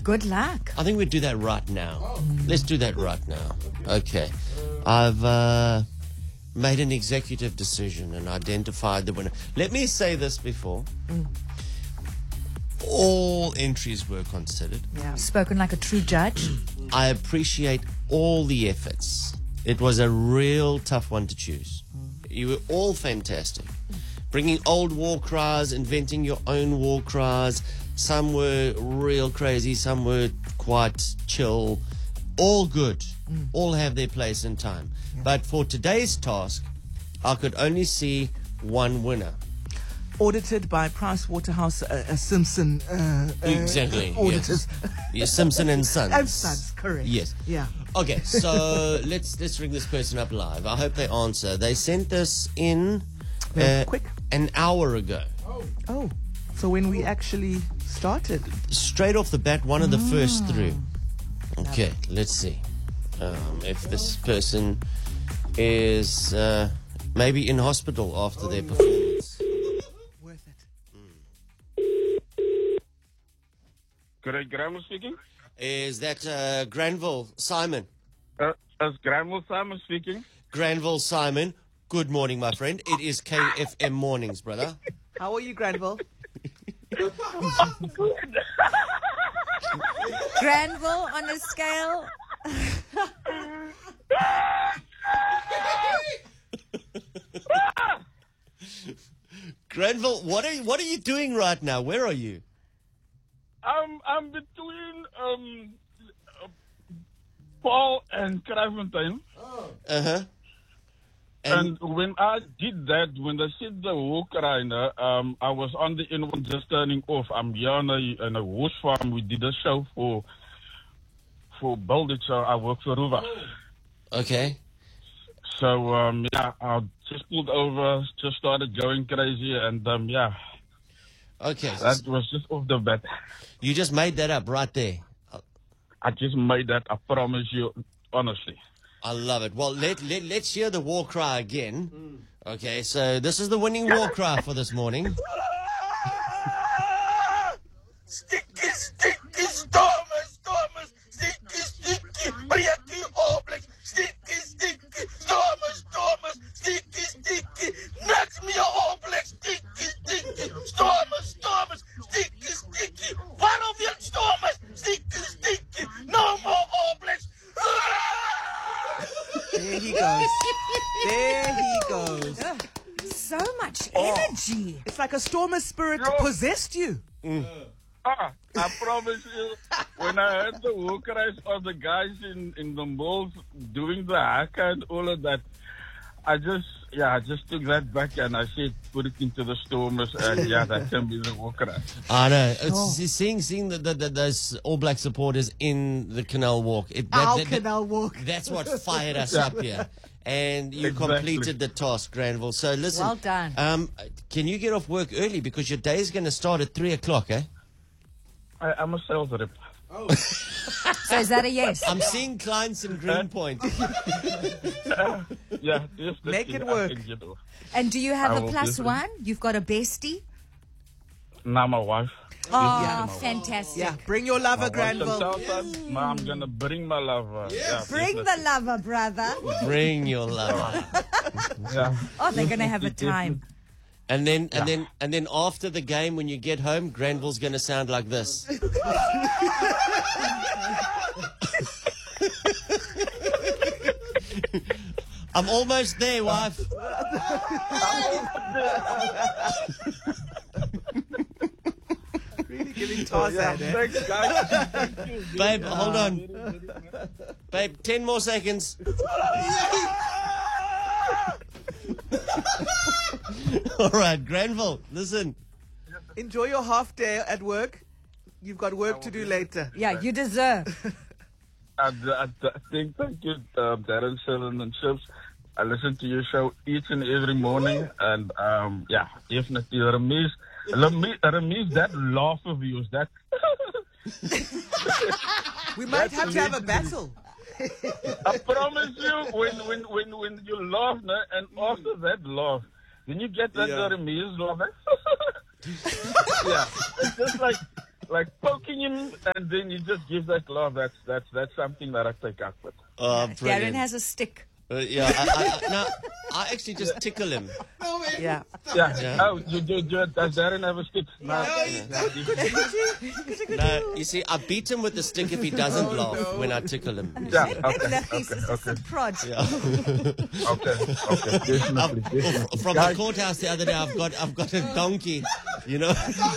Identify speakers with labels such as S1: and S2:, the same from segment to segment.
S1: Good luck.
S2: I think we do that right now. Let's do that right now. Okay. I've made an executive decision and identified the winner. Let me say this before. All entries were considered.
S1: Yeah. Spoken like a true judge.
S2: I appreciate all the efforts. It was a real tough one to choose. You were all fantastic. Bringing old war cries, inventing your own war cries. Some were real crazy, some were quite chill. All good. All have their place and time. But for today's task, I could only see one winner.
S3: Audited by Pricewaterhouse Simpson
S2: Exactly.
S3: auditors.
S2: Yes, Simpson and Sons.
S3: And Sons, correct.
S2: Yes.
S3: Yeah.
S2: Okay, so let's ring this person up live. I hope they answer. They sent this in
S3: Quick.
S2: an hour ago.
S3: Oh, so when we actually started.
S2: Straight off the bat, one of the first through. Okay, let's see if this person is maybe in hospital after their performance.
S3: Worth it.
S4: Correct, Granville speaking.
S2: Is that Granville Simon?
S4: As Granville Simon speaking.
S2: Granville Simon, good morning, my friend. It is KFM Mornings, brother.
S3: How are you, Granville?
S1: Granville on a scale.
S2: Granville, what are you doing right now? Where are you?
S4: I'm between Paul and Kravenstein.
S2: Uh-huh.
S4: And when I did that, when I said the walk around, I was on the N1 just turning off. I'm here on a horse farm. We did a show for Buildit, so I work for Ruva.
S2: Okay.
S4: So, I just pulled over, just started going crazy, and,
S2: Okay.
S4: that was just off the bat.
S2: You just made that up right there.
S4: I just made that, I promise you, honestly.
S2: I love it. Well, let's hear the war cry again. Okay, so this is the winning war cry for this morning.
S5: Sticky, sticky, stormers, stormers, sticky, sticky, Briaki Oblex, sticky, sticky, stormers, stormers, sticky, sticky, knocks me Oblex, sticky, sticky, stormers, stormers, sticky, sticky, one of your stormers, sticky, sticky, no more Oblex.
S3: There he goes. There he goes.
S1: So much energy.
S3: It's like a stormer spirit possessed you.
S4: I promise you, when I heard the war cries of the guys in the malls doing the haka and all of that, I just took that back and I said, put it into the stormers, and that can be the war cry.
S2: I know. It's seeing those All Black supporters in the Canal Walk.
S3: Canal Walk.
S2: That's what fired us up here. And you
S4: Exactly.
S2: completed the task, Granville. So listen.
S1: Well done.
S2: Can you get off work early because your day is going to start at 3:00, eh?
S4: I'm a sales rep.
S1: So is that a yes?
S2: I'm seeing clients in Greenpoint.
S4: Yeah, just
S3: Make it work.
S1: And do you have
S4: I
S1: a
S4: will
S1: plus
S4: do it.
S1: one? You've got a bestie?
S4: Now my wife.
S1: Oh, fantastic.
S3: Yeah, bring your lover,
S4: My wife
S3: Granville.
S4: tells us, "Ma, I'm gonna bring my lover. Yeah,
S1: Bring the lover, brother.
S2: Bring your lover.
S4: Yeah.
S1: Oh, they're going to have a time.
S2: And then after the game, when you get home, Granville's going to sound like this. I'm almost there, wife.
S3: Really giving Tarzan, eh?
S4: Thanks, guys.
S2: Babe, hold on. Babe, 10 more seconds. All right, Granville, listen.
S3: Enjoy your half day at work. You've got work to do later.
S1: Yeah, you deserve.
S4: I think, thank you, Darren, Sheldon, and Chips. I listen to your show each and every morning, and definitely Ramesh, that laugh of yours, that.
S3: We might have to have a battle.
S4: I promise you, when you laugh, and after that laugh, then you get that Ramesh laugh. Yeah, it's just like like poking him, and then he just gives that laugh. That's something that I take up with.
S2: Oh,
S1: Darren
S2: brilliant.
S1: has a stick.
S2: Yeah, I actually just tickle him.
S1: Yeah.
S4: Yeah. Oh, does Darren have a stick? No.
S2: No, you see, I beat him with the stick if he doesn't laugh when I tickle him. you
S4: Yeah.
S2: see.
S1: Exactly. It's a prod.
S4: Okay. Definitely.
S2: From the courthouse the other day, I've got a donkey, you know.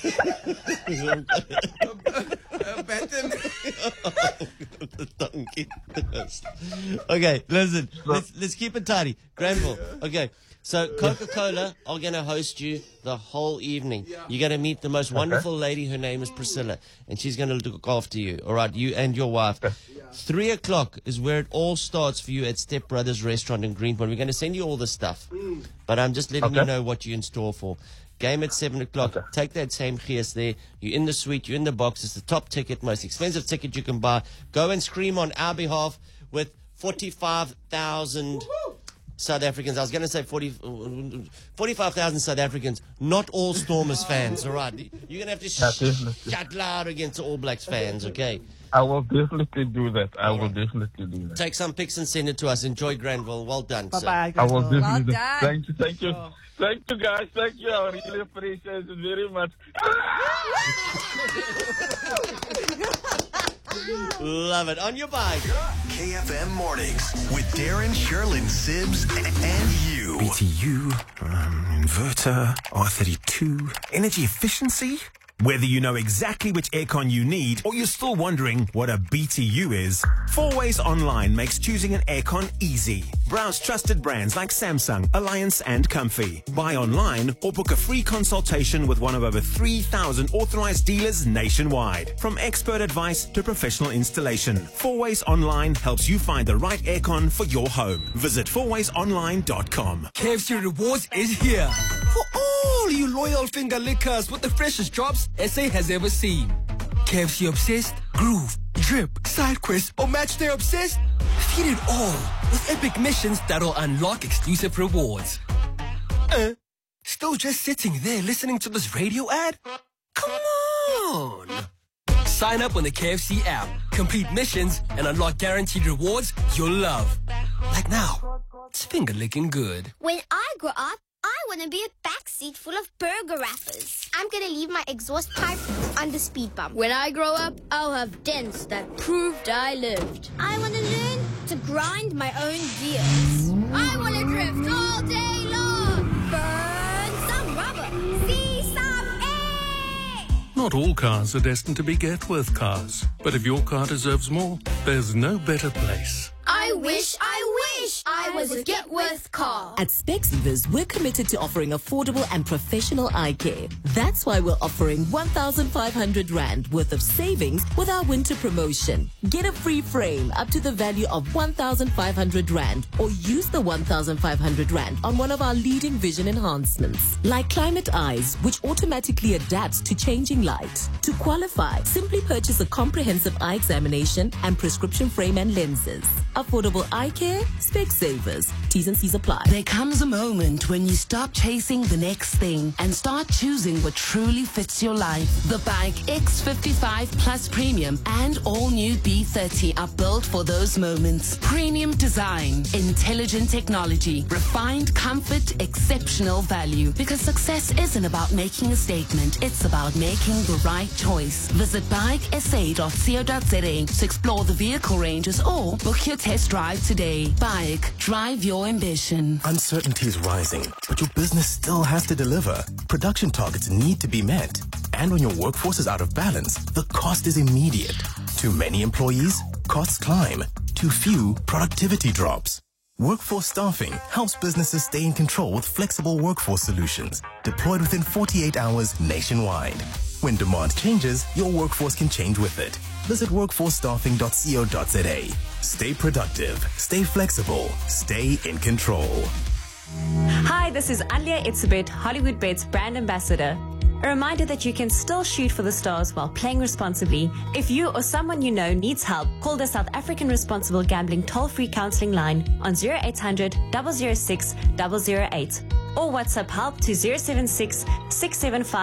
S3: Benton.
S2: The donkey. Okay, listen. Let's keep it tidy. Granville. Okay. So Coca-Cola are going to host you the whole evening. You're going to meet the most wonderful lady. Her name is Priscilla, and she's going to look after you. All right, you and your wife. 3 o'clock is where it all starts for you at Step Brothers Restaurant in Greenpoint. We're going to send you all the stuff, but I'm just letting you know what you're in store for. Game at 7 o'clock.
S4: Okay.
S2: Take that same gears there. You're in the suite. You're in the box. It's the top ticket, most expensive ticket you can buy. Go and scream on our behalf with 45,000 South Africans. I was going to say 45,000 South Africans. Not all Stormers fans. All right. You're going to have to shout loud against the All Blacks fans. Okay.
S4: I will definitely do that. I will definitely do that.
S2: Take some pics and send it to us. Enjoy Granville. Well done, sir.
S3: Bye-bye.
S4: I will definitely
S1: Well
S4: do.
S1: done.
S4: Thank you. Thank you, guys. Thank you. I really appreciate it very much.
S2: Love it. On your bike.
S6: KFM Mornings with Darren, Sherlyn, Sibbs, and you.
S7: BTU, inverter, R32, energy efficiency. Whether you know exactly which aircon you need or you're still wondering what a BTU is, 4Ways Online makes choosing an aircon easy. Browse trusted brands like Samsung, Alliance and Comfy. Buy online or book a free consultation with one of over 3,000 authorized dealers nationwide. From expert advice to professional installation, 4Ways Online helps you find the right aircon for your home. Visit 4waysonline.com.
S8: KFC Rewards is here for all you loyal finger lickers with the freshest drops SA has ever seen. KFC Obsessed, Groove, Drip, Side Quest, or Match Day Obsessed? Feed it all with epic missions that'll unlock exclusive rewards. Still just sitting there listening to this radio ad? Come on! Sign up on the KFC app, complete missions, and unlock guaranteed rewards you'll love. Like now, it's finger licking good.
S9: When I grow up, I want to be a backseat full of burger wrappers. I'm going to leave my exhaust pipe on the speed bump.
S10: When I grow up, I'll have dents that proved I lived.
S9: I want to learn to grind my own gears.
S10: I want to drift all day long.
S9: Burn some rubber. See some air.
S11: Not all cars are destined to be get-worth cars. But if your car deserves more, there's no better place.
S10: I wish I was a get-worth car.
S12: At Specsavers, we're committed to offering affordable and professional eye care. That's why we're offering 1,500 Rand worth of savings with our winter promotion. Get a free frame up to the value of 1,500 Rand or use the 1,500 Rand on one of our leading vision enhancements, like Climate Eyes, which automatically adapts to changing light. To qualify, simply purchase a comprehensive eye examination and prescription frame and lenses. Affordable eye care, Specsavers. T's and C's apply.
S13: There comes a moment when you stop chasing the next thing and start choosing what truly fits your life. The Bike X55 Plus Premium and all new B30 are built for those moments. Premium design, intelligent technology, refined comfort, exceptional value. Because success isn't about making a statement, it's about making the right choice. Visit bikesa.co.za to explore the vehicle ranges or book your test drive today. Bike, drive your ambition.
S7: Uncertainty is rising, but your business still has to deliver. Production targets need to be met. And when your workforce is out of balance, the cost is immediate. Too many employees, costs climb. Too few, productivity drops. Workforce Staffing helps businesses stay in control with flexible workforce solutions, deployed within 48 hours nationwide. When demand changes, your workforce can change with it. Visit workforcestaffing.co.za. Stay productive, stay flexible, stay in control.
S14: Hi, this is Alia Itzebet, Hollywood Bets brand ambassador. A reminder that you can still shoot for the stars while playing responsibly. If you or someone you know needs help, call the South African Responsible Gambling toll-free counseling line on 0800 006 008 or WhatsApp help to 076 675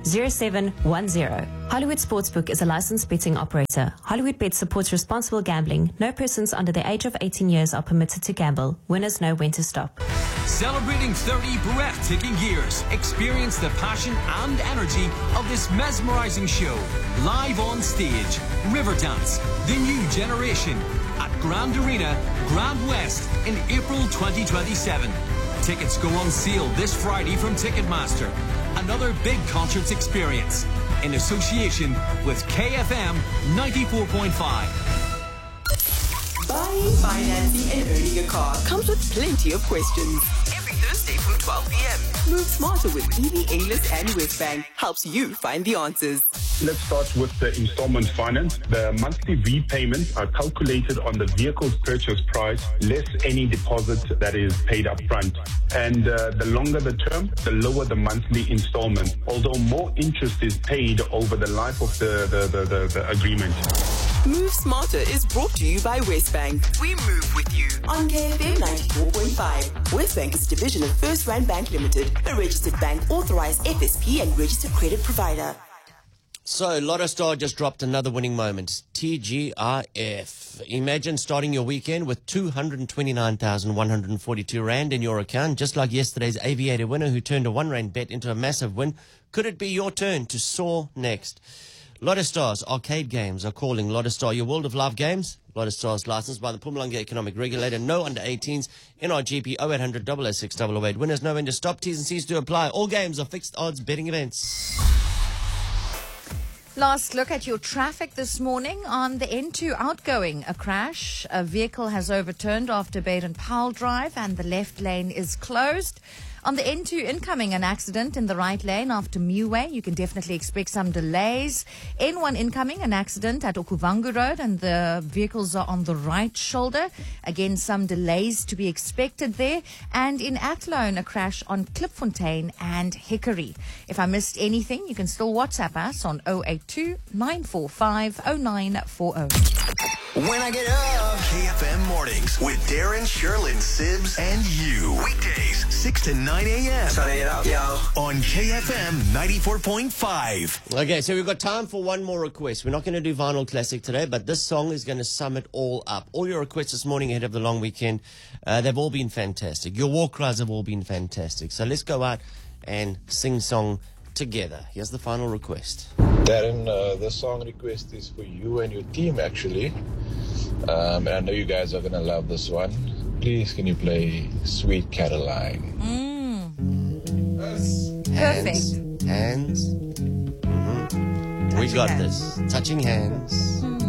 S14: 0710. Hollywood Sportsbook is a licensed betting operator. Hollywood Bet supports responsible gambling. No persons under the age of 18 years are permitted to gamble. Winners know when to stop.
S15: Celebrating 30 breathtaking years, experience the passion and energy of this mesmerizing show. Live on stage, Riverdance, the new generation, at Grand Arena, Grand West in April 2027. Tickets go on sale this Friday from Ticketmaster. Another big concerts experience in association with KFM 94.5.
S16: Buying, financing, and earning a car comes with plenty of questions. Every Thursday from 12 p.m. Move smarter with EV, A-List, and Westbank helps you find the answers.
S17: Let's start with the installment finance. The monthly repayments are calculated on the vehicle's purchase price, less any deposit that is paid up front. And the longer the term, the lower the monthly installment, although more interest is paid over the life of the agreement.
S16: Move Smarter is brought to you by Westbank. We move with you on KFM 94.5. Westbank is a division of First Rand Bank Limited, a registered bank, authorized FSP and registered credit provider.
S2: So, Lotto Star just dropped another winning moment. TGIF. Imagine starting your weekend with 229,142 Rand in your account, just like yesterday's aviator winner who turned a 1 Rand bet into a massive win. Could it be your turn to soar next? Lotto Stars arcade games are calling. Lotto Star, your world of live games. Lotto Stars, licensed by the Mpumalanga Economic Regulator. No under 18s. NRGP 0800 006 008. Winners know when to stop. T's and C's to apply. All games are fixed odds betting events.
S1: Last look at your traffic this morning on the N2 outgoing. A crash. A vehicle has overturned after Baden-Powell Drive and the left lane is closed. On the N2 incoming, an accident in the right lane after Muway. You can definitely expect some delays. N1 incoming, an accident at Okuvangu Road and the vehicles are on the right shoulder. Again, some delays to be expected there. And in Athlone, a crash on Klipfontein and Hickory. If I missed anything, you can still WhatsApp us on 082-945-0940.
S6: When I get up, KFM Mornings with Darren, Sherlyn, Sibs, and you. Weekdays, 6 to 9 a.m.
S5: Turn it up, yo.
S6: On KFM 94.5.
S2: Okay, so we've got time for one more request. We're not going to do Vinyl Classic today, but this song is going to sum it all up. All your requests this morning ahead of the long weekend, they've all been fantastic. Your war cries have all been fantastic. So let's go out and sing song together. Here's the final request.
S18: Darren, the song request is for you and your team, actually. And I know you guys are going to love this one. Please, can you play Sweet Caroline?
S1: Perfect.
S2: Hands. Mm-hmm. We got this. Touching hands.